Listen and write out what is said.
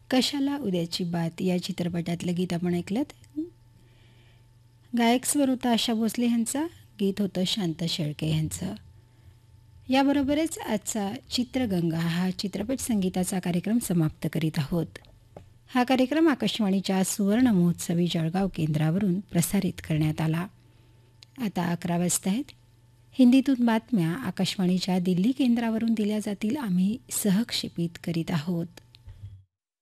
कशाला उद्याची बात या चित्रपटातलं गीत आपण ऐकलं. गायक स्वर होता आशा भोसले यांचा, गीत होतं शांत शेळके यांचं. याबरोबरच आजचा चित्रगंगा हा चित्रपट संगीताचा कार्यक्रम समाप्त करीत आहोत. हा कार्यक्रम आकाशवाणीच्या सुवर्ण महोत्सवी जळगाव केंद्रावरून प्रसारित करण्यात आला. आता 11 वाजता आहेत. हिंदीतून बातम्या आकाशवाणीच्या दिल्ली केंद्रावरून दिल्या जातील. आम्ही सहक्षेपित करीत आहोत.